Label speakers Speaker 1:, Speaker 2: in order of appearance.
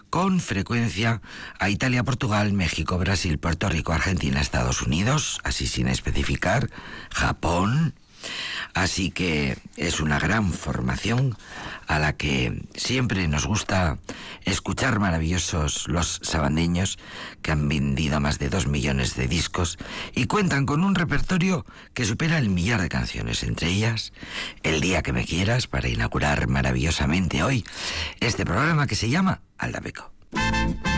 Speaker 1: con frecuencia a Italia, Portugal, México, Brasil, Puerto Rico, Argentina, Estados Unidos, así sin especificar, Japón. Así que es una gran formación a la que siempre nos gusta escuchar maravillosos los sabandeños, que han vendido más de 2 millones de discos y cuentan con un repertorio que supera el 1.000.000 de canciones, entre ellas El día que me quieras, para inaugurar maravillosamente hoy este programa que se llama Aldapeco.